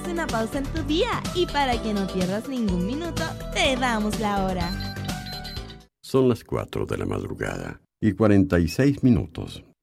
una pausa en tu día y para que no pierdas ningún minuto, te damos la hora. Son las 4 de la madrugada y 46 minutos.